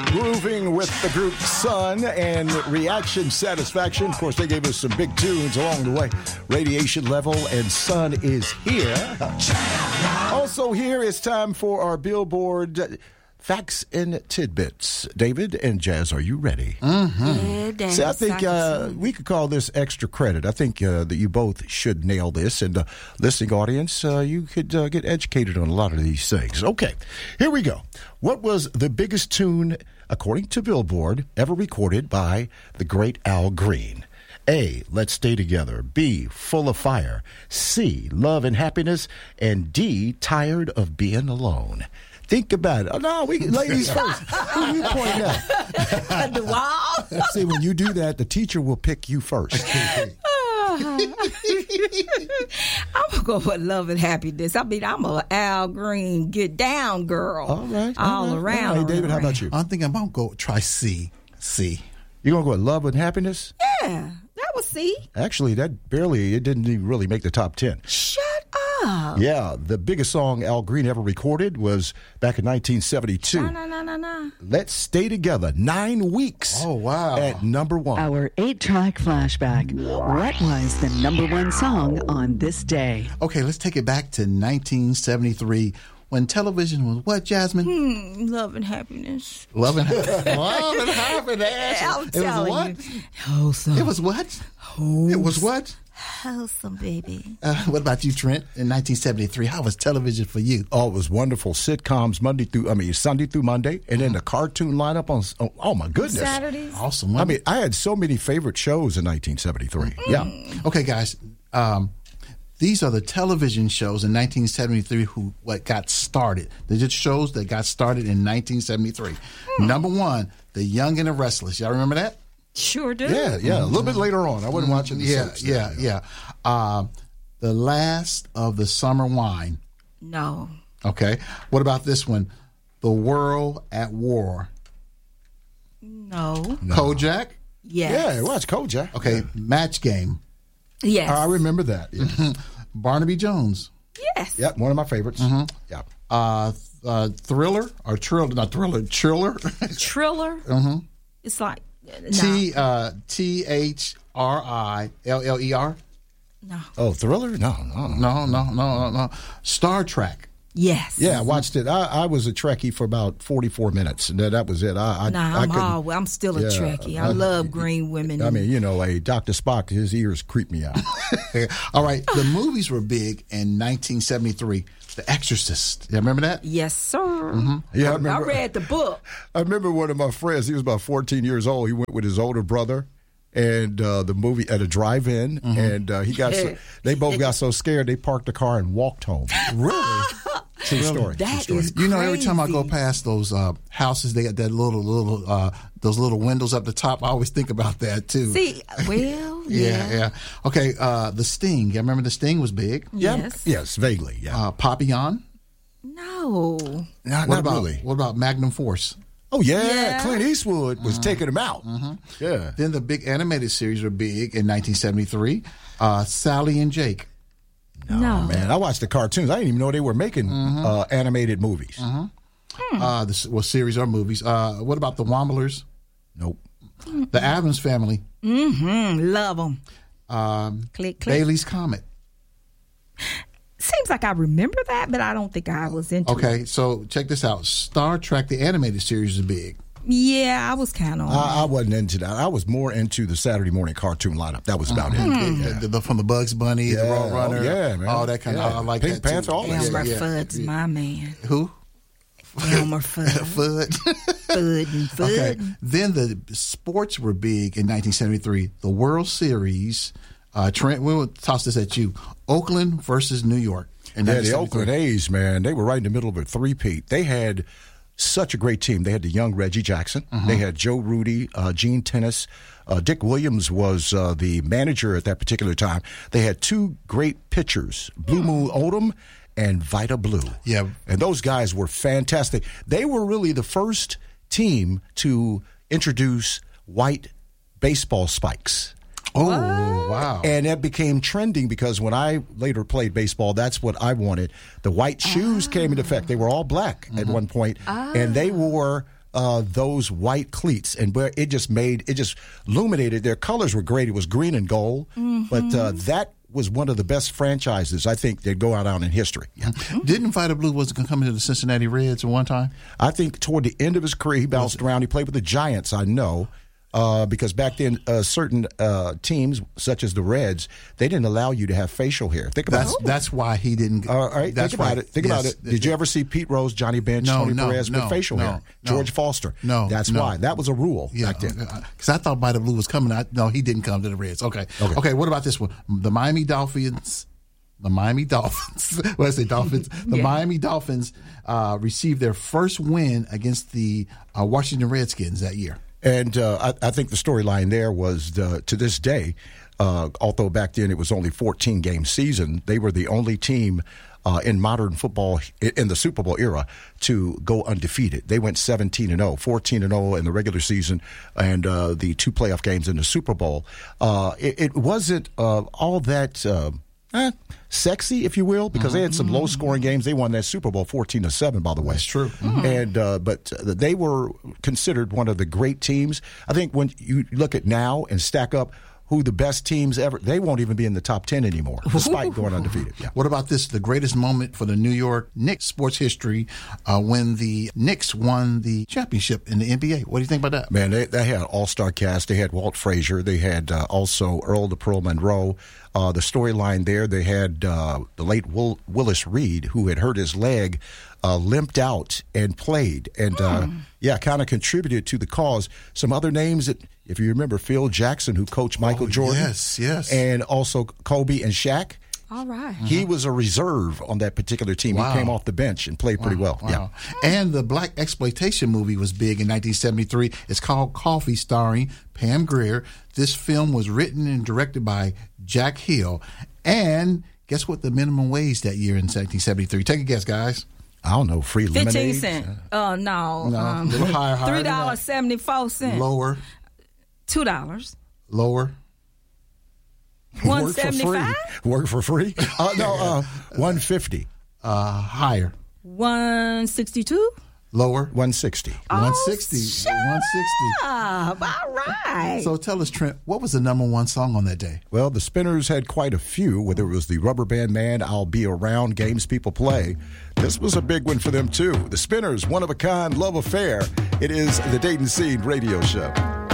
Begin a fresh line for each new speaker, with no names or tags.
Grooving with the group Sun and Reaction Satisfaction. Of course, they gave us some big tunes along the way. Radiation Level and Sun is here. Also here, it's time for our Billboard Facts and Tidbits. David and Jazz, are you ready?
Mm-hmm. Yeah,
See, I think we could call this extra credit. I think that you both should nail this. And listening audience, you could get educated on a lot of these things. Okay, here we go. What was the biggest tune, according to Billboard, ever recorded by the great Al Green? A, Let's Stay Together. B, Full of Fire. C, Love and Happiness. And D, Tired of Being Alone. Think about it. Oh, no, ladies first. Who are you pointing at?
The wall.
See, when you do that, the teacher will pick you first.
I'm going to go with Love and Happiness. I mean, I'm a Al Green get down girl.
All right.
All around.
All right, David, how about you?
I think I'm going to go try C.
You going to go with Love and Happiness?
Yeah, that was C.
Actually, it didn't even really make the top 10.
Shut up.
Yeah, the biggest song Al Green ever recorded was back in 1972.
No.
Let's Stay Together, 9 weeks.
Oh, wow.
At number 1.
Our 8-track flashback. What was the number 1 song on this day?
Okay, let's take it back to 1973 when television was what, Jasmine?
Love and Happiness.
Love and Happiness.
I'm
It was
telling
what?
you. Wholesome.
It was what? It was what?
Wholesome, baby.
What about you, Trent? In 1973, how was television for you?
Oh, it was wonderful. Sitcoms Sunday through Monday, and then the cartoon lineup on, oh my goodness.
Saturdays.
Awesome.
I mean, I had so many favorite shows in 1973. Yeah.
Okay, guys. These are the television shows in 1973 what got started. They're just shows that got started in 1973. Number 1, The Young and the Restless. Y'all remember that?
Sure do.
Yeah. A little bit later on. I wasn't watching the soaps.
Yeah. The Last of the Summer Wine.
No.
Okay. What about this one? The World at War.
No.
Kojak.
Yes.
Yeah, watch Kojak.
Okay. Match Game.
Yes.
I remember that. Yeah.
Barnaby Jones.
Yes.
Yeah, one of my favorites. Yeah.
Thriller or Triller? Not Thriller. Triller.
Triller.
Mm-hmm.
It's like
THRILLER.
No.
Oh, Thriller?
No. Star Trek.
Yes.
Yeah, I watched it. I was a Trekkie for about 44 minutes, and that was it.
I'm still a Trekkie. I love green women.
I mean, a Dr. Spock, his ears creep me out.
All right, the movies were big in 1973. The Exorcist. You remember that?
Yes, sir.
Mm-hmm.
Yeah,
I read the book.
I remember one of my friends, he was about 14 years old. He went with his older brother. And the movie at a drive-in, and they both got so scared they parked the car and walked home. Really? True story.
That
True story.
is
You know, every time I
crazy.
go past those houses, they got that those little windows up the top. I always think about that too.
See, well,
yeah. Okay, the Sting. You remember the Sting was big?
Yes.
Yes, vaguely. Yeah.
Papillon.
No.
Not
about
really.
What about Magnum Force?
Oh yeah,
Yeah.
Clint Eastwood was taking him out. Yeah.
Then the big animated series were big in 1973. Sally and Jake.
No.
Man, I watched the cartoons. I didn't even know they were making animated movies.
Series or movies. What about the Womblers?
Nope.
The Addams Family.
Love them. Click.
Bailey's Comet.
Seems like I remember that, but I don't think I was into it.
Okay, so check this out. Star Trek, the animated series, is big.
Yeah, I was kind of
I wasn't into that. I was more into the Saturday morning cartoon lineup. That was about it.
From the Bugs Bunny, the Road Runner,
man.
all that kind of. I like
Pink
that too.
Panther, all that
Elmer
stuff.
Fudd's my man.
Who?
Elmer Fudd. Fudd.
Okay. Then the sports were big in 1973. The World Series. Trent, we'll toss this at you. Oakland versus New York.
The Oakland A's, man, they were right in the middle of a three-peat. They had such a great team. They had the young Reggie Jackson. They had Joe Rudy, Gene Tennis. Dick Williams was the manager at that particular time. They had two great pitchers, Blue Moon Odom and Vita Blue.
Yeah.
And those guys were fantastic. They were really the first team to introduce white baseball spikes.
Oh, wow.
And that became trending because when I later played baseball, that's what I wanted. The white shoes came into effect. They were all black at one point, and they wore those white cleats, and it just illuminated. Their colors were great. It was green and gold, but that was one of the best franchises I think that go out in history. Yeah.
Didn't Vida Blue was going to come into the Cincinnati Reds at one time?
I think toward the end of his career, he bounced around. He played with the Giants, I know. Because back then, certain teams, such as the Reds, they didn't allow you to have facial hair. Think about it.
That's why he didn't.
All right, think about it. Think about it. Did you ever see Pete Rose, Johnny Bench, Tony Perez with facial hair? George Foster. That's why. That was a rule back then.
Because I thought Vida Blue was coming out. No, he didn't come to the Reds. Okay. What about this one? The Miami Dolphins. What did I say, Dolphins? The Miami Dolphins received their first win against the Washington Redskins that year.
And I think the storyline there was, to this day, although back then it was only 14-game season, they were the only team in modern football, in the Super Bowl era, to go undefeated. They went 17-0, 14-0 in the regular season, and the 2 playoff games in the Super Bowl. It wasn't all that sexy, if you will, because they had some low-scoring games. They won that Super Bowl 14-7, by the way.
That's true.
And but they were considered one of the great teams. I think when you look at now and stack up who the best teams ever, they won't even be in the top 10 anymore, despite going undefeated. Yeah.
What about this? The greatest moment for the New York Knicks sports history when the Knicks won the championship in the NBA. What do you think about that?
Man, they had an all-star cast. They had Walt Frazier. They had also Earl the Pearl Monroe. The storyline there, they had the late Willis Reed, who had hurt his leg, limped out and played. And, kind of contributed to the cause. Some other names that, if you remember, Phil Jackson, who coached Michael Jordan.
Yes.
And also Kobe and Shaq.
All right.
He was a reserve on that particular team. Wow. He came off the bench and played pretty well.
Wow.
Yeah.
And the black exploitation movie was big in 1973. It's called Coffee, starring Pam Grier. This film was written and directed by Jack Hill. And guess what the minimum wage that year in 1973? Take a guess, guys.
I don't know. Free lemonade?
15 cents. No.
A little higher.
$3.74.
Lower.
$2.
Lower.
$1.75.
Work for free? $1.50.
Higher.
$1.62.
Lower.
$1.60.
$1.60. $1.60.
All right.
So tell us, Trent, what was the number one song on that day?
Well, the Spinners had quite a few, whether it was the Rubber Band Man, I'll Be Around, Games People Play. This was a big one for them, too. The Spinners, One of a Kind, Love Affair. It is the Dayton Scene Radio Show.